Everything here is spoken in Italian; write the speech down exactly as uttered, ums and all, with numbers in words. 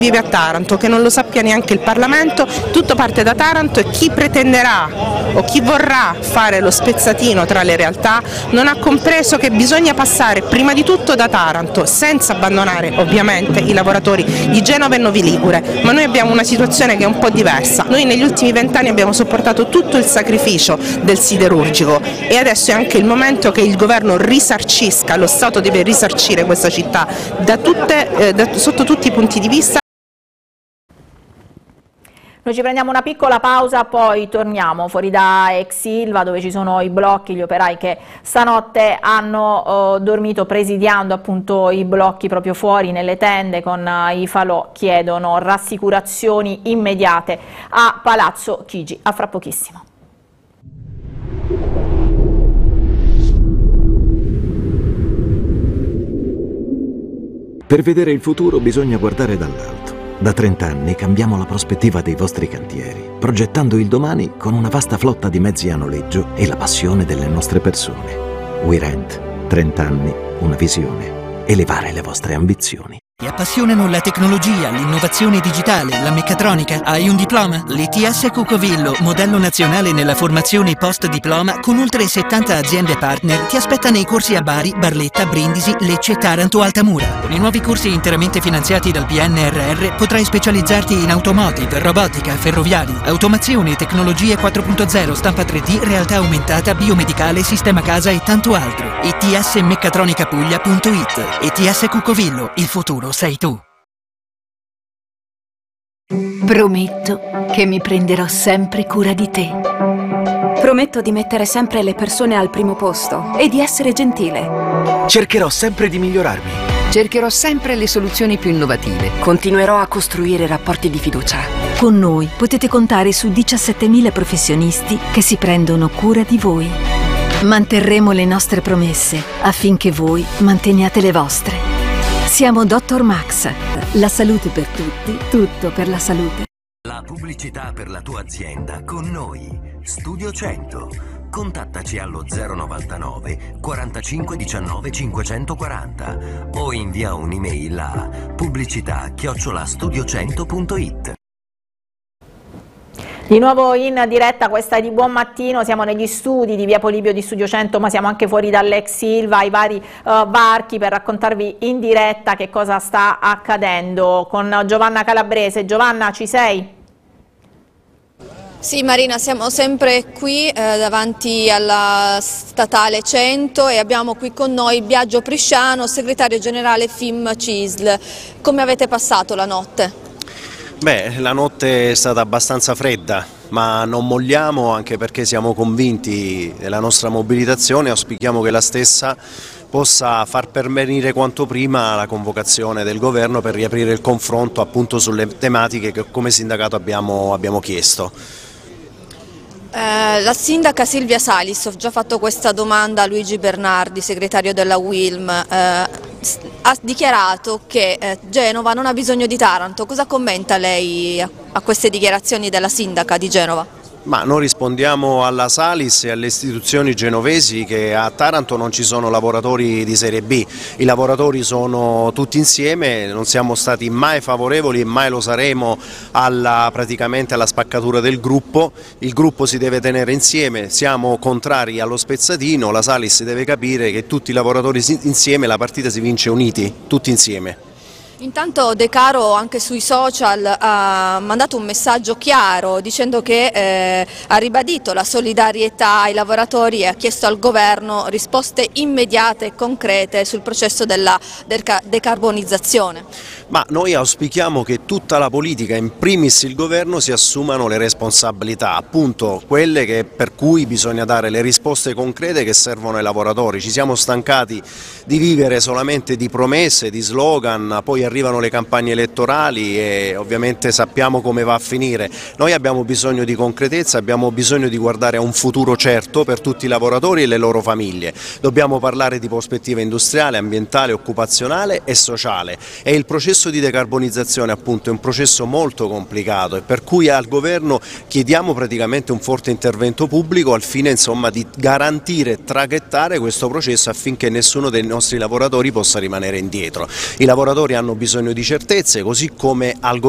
vive a Taranto, che non lo sappia neanche il Parlamento. Tutto parte da Taranto e chi pretenderà o chi vorrà fare lo spezzatino tra le realtà non ha compreso che bisogna passare prima di tutto da Taranto, senza abbandonare ovviamente i lavoratori di Genova e Novi Ligure, ma noi abbiamo una situazione che è un po' diversa. Noi negli ultimi vent'anni abbiamo sopportato tutto il sacrificio del siderurgico e adesso è anche il momento che il governo risarcisca, lo Stato deve risarcire questa città da tutte, eh, da, sotto tutti i punti di vista. Noi ci prendiamo una piccola pausa, poi torniamo fuori da ex Ilva, dove ci sono i blocchi, gli operai che stanotte hanno eh, dormito presidiando appunto i blocchi proprio fuori nelle tende con eh, i falò, chiedono rassicurazioni immediate a Palazzo Chigi. A fra pochissimo. Per vedere il futuro bisogna guardare dall'alto. Da trent'anni cambiamo la prospettiva dei vostri cantieri, progettando il domani con una vasta flotta di mezzi a noleggio e la passione delle nostre persone. WeRent, trent'anni, una visione, elevare le vostre ambizioni. Ti appassionano la tecnologia, l'innovazione digitale, la meccatronica? Hai un diploma? L'I T S Cucovillo, modello nazionale nella formazione post-diploma con oltre settanta aziende partner, ti aspetta nei corsi a Bari, Barletta, Brindisi, Lecce, Taranto, Altamura. Con i nuovi corsi interamente finanziati dal P N R R potrai specializzarti in automotive, robotica, ferroviari, automazione, tecnologie quattro punto zero, stampa tre D, realtà aumentata, biomedicale, sistema casa e tanto altro. I T S meccatronica puglia punto it. I T S Cucovillo, il futuro sei tu. Prometto che mi prenderò sempre cura di te. Prometto di mettere sempre le persone al primo posto e di essere gentile. Cercherò sempre di migliorarmi. Cercherò sempre le soluzioni più innovative. Continuerò a costruire rapporti di fiducia. Con noi potete contare su diciassettemila professionisti che si prendono cura di voi. Manterremo le nostre promesse affinché voi manteniate le vostre. Siamo Dottor Max, la salute per tutti, tutto per la salute. La pubblicità per la tua azienda con noi. Studio cento. Contattaci allo zero novantanove quarantacinque diciannove cinquecentoquaranta o invia un'email a pubblicità chiocciola studio cento punto it. Di nuovo in diretta, questa è di Buon Mattino, siamo negli studi di via Polibio di Studio cento, ma siamo anche fuori dall'ex Ilva, ai vari uh, varchi, per raccontarvi in diretta che cosa sta accadendo con Giovanna Calabrese. Giovanna, ci sei? Sì Marina, siamo sempre qui eh, davanti alla statale cento e abbiamo qui con noi Biagio Prisciano, segretario generale F I M C I S L. Come avete passato la notte? Beh, la notte è stata abbastanza fredda, ma non molliamo, anche perché siamo convinti della nostra mobilitazione e auspichiamo che la stessa possa far pervenire quanto prima la convocazione del governo per riaprire il confronto appunto sulle tematiche che come sindacato abbiamo, abbiamo chiesto. Eh, la sindaca Silvia Salis, ho già fatto questa domanda a Luigi Bernardi, segretario della W I L M, eh, ha dichiarato che eh, Genova non ha bisogno di Taranto. Cosa commenta lei a, a queste dichiarazioni della sindaca di Genova? Ma noi rispondiamo alla Salis e alle istituzioni genovesi che a Taranto non ci sono lavoratori di serie B, i lavoratori sono tutti insieme, non siamo stati mai favorevoli e mai lo saremo alla, praticamente alla spaccatura del gruppo, il gruppo si deve tenere insieme, siamo contrari allo spezzatino, la Salis deve capire che tutti i lavoratori insieme, la partita si vince uniti, tutti insieme. Intanto De Caro anche sui social ha mandato un messaggio chiaro dicendo che eh, ha ribadito la solidarietà ai lavoratori e ha chiesto al governo risposte immediate e concrete sul processo della decarbonizzazione. Ma noi auspichiamo che tutta la politica, in primis il governo, si assumano le responsabilità, appunto quelle che, per cui bisogna dare le risposte concrete che servono ai lavoratori. Ci siamo stancati di vivere solamente di promesse, di slogan, poi arrivano le campagne elettorali e ovviamente sappiamo come va a finire. Noi abbiamo bisogno di concretezza, abbiamo bisogno di guardare a un futuro certo per tutti i lavoratori e le loro famiglie. Dobbiamo parlare di prospettiva industriale, ambientale, occupazionale e sociale e il processo processo di decarbonizzazione appunto è un processo molto complicato e per cui al governo chiediamo praticamente un forte intervento pubblico al fine insomma di garantire e traghettare questo processo affinché nessuno dei nostri lavoratori possa rimanere indietro. I lavoratori hanno bisogno di certezze, così come al governo